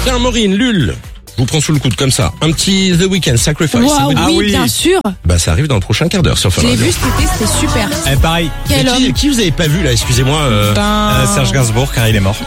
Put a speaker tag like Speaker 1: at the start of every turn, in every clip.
Speaker 1: Tiens, Maureen, Lul, je vous prends sous le coude comme ça. Un petit The Weeknd, Sacrifice.
Speaker 2: Wow, oui, bien sûr.
Speaker 1: Bah, ça arrive dans le prochain quart d'heure sur Fun
Speaker 2: Je l'ai
Speaker 1: Radio.
Speaker 2: vu cet été, c'était super.
Speaker 3: Pareil.
Speaker 2: Quel homme.
Speaker 1: Qui vous avez pas vu là, excusez-moi,
Speaker 3: Serge Gainsbourg, car il est mort.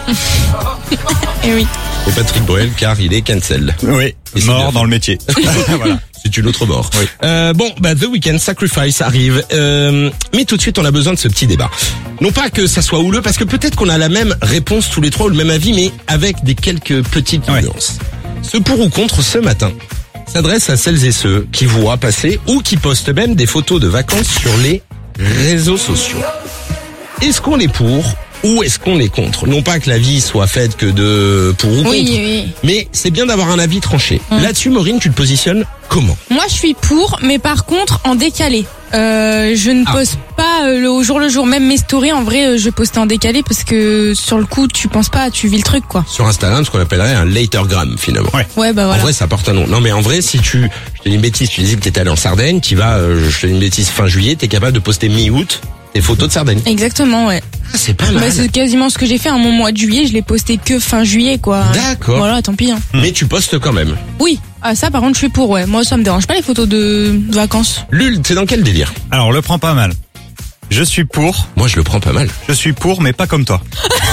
Speaker 2: Et oui.
Speaker 1: et Patrick Bruel, car il est cancel.
Speaker 3: Oui,
Speaker 1: Et c'est
Speaker 3: mort
Speaker 1: bien
Speaker 3: dans
Speaker 1: fait.
Speaker 3: le métier.
Speaker 1: Voilà, c'est une autre mort.
Speaker 3: Oui.
Speaker 1: Bon, bah The Weeknd, Sacrifice arrive. Mais tout de suite, on a besoin de ce petit débat. Non pas que ça soit houleux, parce que peut-être qu'on a la même réponse tous les trois ou le même avis, mais avec des quelques petites
Speaker 3: Ouais.
Speaker 1: nuances. Ce pour ou contre ce matin s'adresse à celles et ceux qui voient passer ou qui postent même des photos de vacances sur les réseaux sociaux. Est-ce qu'on est pour ou est-ce qu'on est contre? Non pas que la vie soit faite que de pour ou contre,
Speaker 2: Oui.
Speaker 1: mais c'est bien d'avoir un avis tranché. Là-dessus, Maureen, tu te positionnes comment?
Speaker 2: Moi, je suis pour, mais par contre, en décalé. Je ne poste pas au jour le jour. Même mes stories, en vrai, je postais en décalé parce que sur le coup, tu penses pas, tu vis le truc, quoi.
Speaker 1: Sur Instagram, ce qu'on appellerait un latergram, finalement.
Speaker 3: Ouais.
Speaker 2: Ouais, bah
Speaker 1: En
Speaker 2: voilà.
Speaker 1: vrai, ça porte un nom. Non, mais en vrai, si je te dis une bêtise, tu disais que t'étais allé en Sardaigne, je te dis une bêtise fin juillet, t'es capable de poster mi-août des photos de Sardaigne.
Speaker 2: Exactement, ouais.
Speaker 1: Ah, c'est pas mal.
Speaker 2: Bah, c'est quasiment ce que j'ai fait. Mon mois de juillet, je l'ai posté que fin juillet, quoi.
Speaker 1: D'accord.
Speaker 2: Voilà, tant pis. Hein.
Speaker 1: Mais tu postes quand même.
Speaker 2: Oui. Ah, ça, par contre, je suis pour, ouais. Moi, ça me dérange pas les photos de vacances.
Speaker 1: Lul, t'es dans quel délire?
Speaker 3: Alors, le prends pas mal. Je suis pour,
Speaker 1: Moi, je le prends pas mal.
Speaker 3: mais pas comme toi.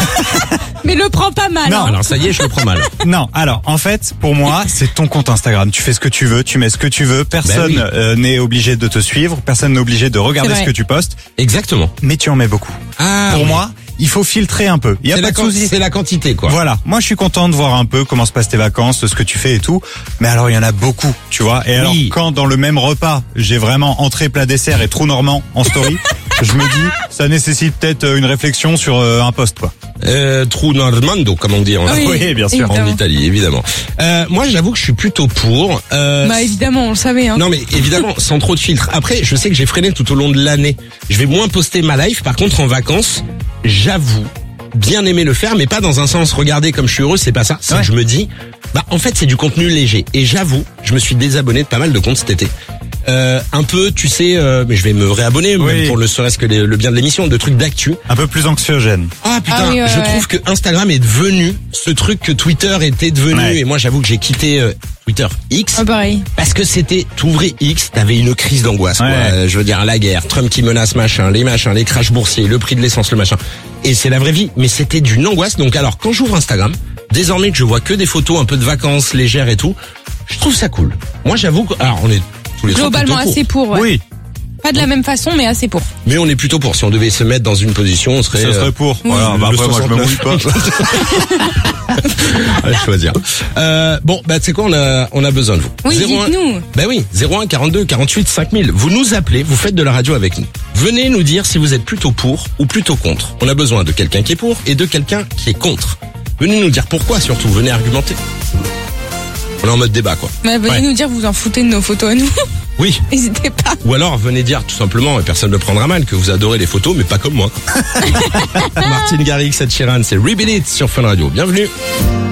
Speaker 2: Mais le prends pas mal.
Speaker 3: Non,
Speaker 2: hein.
Speaker 1: Alors, ça y est, je le prends mal.
Speaker 3: Non, alors en fait, pour moi, c'est ton compte Instagram. Tu fais ce que tu veux, tu mets ce que tu veux. Personne
Speaker 1: Ben
Speaker 3: n'est obligé de te suivre, personne n'est obligé de regarder
Speaker 2: C'est
Speaker 3: ce
Speaker 2: vrai.
Speaker 3: que tu postes,
Speaker 1: Exactement.
Speaker 3: mais tu en mets beaucoup.
Speaker 1: Ah,
Speaker 3: Pour
Speaker 1: oui.
Speaker 3: moi, il faut filtrer un peu. Il y a
Speaker 1: c'est
Speaker 3: pas
Speaker 1: la,
Speaker 3: de souci.
Speaker 1: c'est la quantité, quoi.
Speaker 3: Voilà, moi je suis content de voir un peu comment se passent tes vacances, ce que tu fais et tout. Mais alors il y en a beaucoup, tu vois. Et alors
Speaker 1: Oui.
Speaker 3: quand dans le même repas, j'ai vraiment entrée, plat, dessert et trou normand en story, je me dis ça nécessite peut-être une réflexion sur un post quoi.
Speaker 1: Trou Normando, comme on dit en,
Speaker 3: Oui, bien sûr.
Speaker 1: en
Speaker 2: Évidemment.
Speaker 1: Italie, évidemment. Moi, j'avoue que je suis plutôt pour.
Speaker 2: Bah, évidemment, on le savait, hein.
Speaker 1: Non, mais évidemment, sans trop de filtres. Après, je sais que j'ai freiné tout au long de l'année. Je vais moins poster ma life. Par contre, en vacances, j'avoue bien aimer le faire, mais pas dans un sens regarder comme je suis heureux, c'est pas ça. C'est
Speaker 3: Ouais.
Speaker 1: que je me dis, bah en fait, c'est du contenu léger. Et j'avoue, je me suis désabonné de pas mal de comptes cet été. Un peu, tu sais, mais je vais me réabonner,
Speaker 3: Oui.
Speaker 1: même pour le serait-ce que le bien de l'émission, de trucs d'actu.
Speaker 3: Un peu plus anxiogène.
Speaker 1: Ah putain,
Speaker 2: Ah oui, ouais,
Speaker 1: je
Speaker 2: ouais.
Speaker 1: trouve que Instagram est devenu ce truc que Twitter était devenu.
Speaker 3: Ouais.
Speaker 1: Et moi, j'avoue que j'ai quitté Twitter X.
Speaker 2: Ah, pareil.
Speaker 1: Parce que c'était, t'ouvrais X, t'avais une crise d'angoisse, quoi.
Speaker 3: Ouais.
Speaker 1: Je veux dire, la guerre, Trump qui menace machin, les crashs boursiers, le prix de l'essence, le machin. Et c'est la vraie vie. Mais c'était d'une angoisse. Donc alors, quand j'ouvre Instagram, désormais que je vois que des photos un peu de vacances légères et tout, je trouve ça cool. Moi, j'avoue que, alors, on est tous les trois
Speaker 2: Globalement,
Speaker 1: plutôt pour.
Speaker 2: assez pour, ouais.
Speaker 3: Oui,
Speaker 2: Pas de la même façon, mais assez pour.
Speaker 1: Mais on est plutôt pour. Si on devait se mettre dans une position, on serait...
Speaker 3: ce serait pour. Voilà, bah
Speaker 1: le
Speaker 3: après moi je me
Speaker 1: 69.
Speaker 3: mouille pas.
Speaker 1: À choisir. Bon, bah tu sais quoi, on a besoin de vous.
Speaker 2: Oui,
Speaker 1: 01
Speaker 2: dites-nous.
Speaker 1: Bah oui, 01 42 48 5000. Vous nous appelez, vous faites de la radio avec nous. Venez nous dire si vous êtes plutôt pour ou plutôt contre. On a besoin de quelqu'un qui est pour et de quelqu'un qui est contre. Venez nous dire pourquoi surtout, venez argumenter. On est en mode débat quoi.
Speaker 2: Bah, venez
Speaker 3: Ouais.
Speaker 2: nous dire, vous en foutez de nos photos à nous.
Speaker 1: Oui.
Speaker 2: N'hésitez pas.
Speaker 1: Ou alors venez dire tout simplement, et personne ne le prendra mal, que vous adorez les photos, mais pas comme moi. Martine Garrix, Ed Sheeran, c'est Rebuild It sur Fun Radio. Bienvenue.